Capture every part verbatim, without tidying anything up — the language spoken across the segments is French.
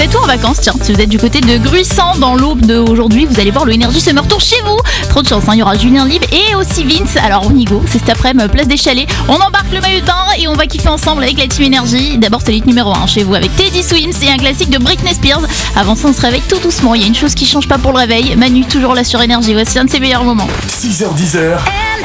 retour en vacances. Tiens, si vous êtes du côté de Gruissant dans l'aube d'aujourd'hui, vous allez voir le Énergie Summer Tour chez vous. Trop de chance, hein. Il y aura Julien Libre et aussi Vince. Alors on y go, c'est cet après-midi, place des Chalets. On embarque le maillot de bain et on va kiffer ensemble avec la team Énergie. D'abord, c'est le hit numéro un chez vous avec Teddy Swims et un classique de Britney Spears. Avant ça, on se réveille tout doucement. Il y a une chose qui change pas pour le réveil. Manu, toujours là sur Énergie. Voici un de ses meilleurs moments. six heures dix heures.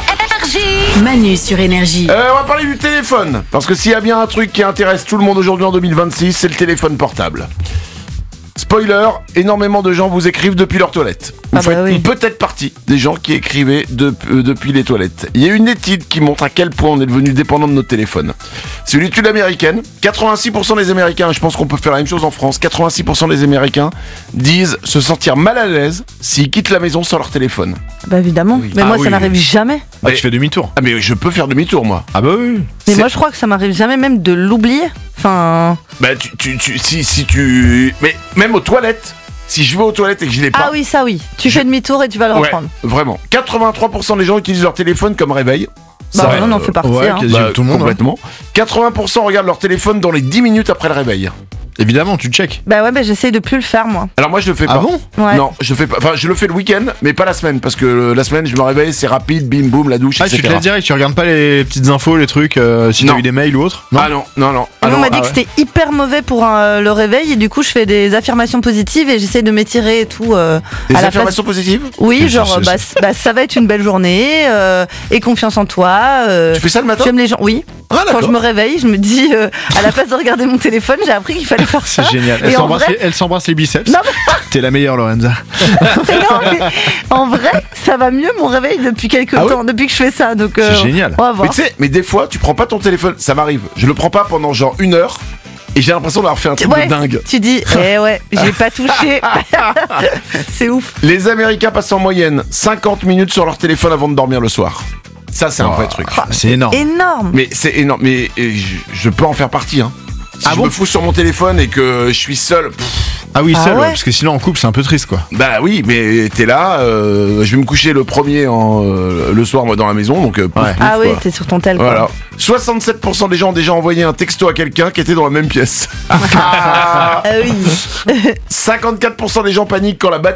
Manu sur Énergie. Euh, on va parler du téléphone. Parce que s'il y a bien un truc qui intéresse tout le monde aujourd'hui en deux mille vingt-six, c'est le téléphone portable. Spoiler, énormément de gens vous écrivent depuis leur toilette. Vous Ah bah faites oui. peut-être partie des gens qui écrivaient de, euh, depuis les toilettes. Il y a une étude qui montre à quel point on est devenu dépendant de notre téléphone. C'est une étude américaine. quatre-vingt-six pour cent des Américains, et je pense qu'on peut faire la même chose en France, quatre-vingt-six pour cent des Américains disent se sentir mal à l'aise s'ils quittent la maison sans leur téléphone. Bah évidemment, Oui. mais Ah moi oui, ça n'arrive oui. jamais. Ah, Mais- tu fais demi-tour. Ah mais je peux faire demi-tour moi. Ah bah oui. Mais C'est- moi je crois que ça m'arrive jamais même de l'oublier. Enfin. Bah tu, tu, tu si, si tu... Mais même aux toilettes, si je vais aux toilettes et que je l'ai pas... Ah oui, ça oui. Tu Je- fais demi-tour et tu vas le Ouais, reprendre. vraiment. quatre-vingt-trois pour cent des gens utilisent leur téléphone comme réveil. Bah Ça, on en fait partie. ouais, hein. quasi tout le monde. hein. Complètement. quatre-vingts pour cent regardent leur téléphone dans les dix minutes après le réveil. Évidemment, tu check. Bah ouais, bah j'essaye de plus le faire moi. Alors moi je le fais Ah pas. bon Ouais. Non, je fais pas. Enfin, je le fais le week-end, mais pas la semaine, parce que euh, la semaine je me réveille, c'est rapide, bim boum, la douche, Ah, tu et cetera. te laisses direct, tu regardes pas les petites infos, les trucs, euh, si t'as Non. eu des mails ou autre. Ah non, non, non. Ah Et nous, on non, m'a dit ah que ouais. c'était hyper mauvais pour euh, le réveil et du coup je fais des affirmations positives et j'essaie de m'étirer et tout euh, Des à la affirmations place. positives. Oui, Mais genre c'est- bah, c- bah, ça va être une belle journée euh, et confiance en toi. euh, Tu fais ça le matin? J'aime les gens. Oui. Ah Quand d'accord. je me réveille, je me dis euh, à la place de regarder mon téléphone, j'ai appris qu'il fallait faire ça. C'est génial. Elle Et en s'embrasse, vrai, les, elle s'embrasse les biceps. Non, T'es la meilleure, Lorenza. mais non, mais en vrai, ça va mieux mon réveil depuis quelques Ah ouais temps, depuis que je fais ça. Donc euh, C'est génial. on va Mais voir. tu sais, mais des fois tu prends pas ton téléphone, ça m'arrive. Je le prends pas pendant genre une heure et j'ai l'impression d'avoir fait un truc Ouais, de dingue. tu dis, eh ouais, j'ai pas touché. C'est ouf. Les Américains passent en moyenne cinquante minutes sur leur téléphone avant de dormir le soir. Ça c'est un vrai truc. C'est énorme. Énorme. Mais c'est énorme. Mais euh, je, je peux en faire partie. Hein. Si Ah je bon me fous sur mon téléphone et que je suis seul, pff, Ah oui, Ah seul, ouais, ouais. parce que sinon en couple c'est un peu triste quoi. bah oui, mais t'es là. euh, je vais me coucher le premier en, euh, le soir moi dans la maison, donc euh, pouf, Ouais. pouf, Ah oui, quoi. t'es sur ton tel. quoi. Voilà. soixante-sept pour cent des gens ont déjà envoyé un texto à quelqu'un qui était dans la même pièce. Ah oui. cinquante-quatre pour cent des gens paniquent quand la batterie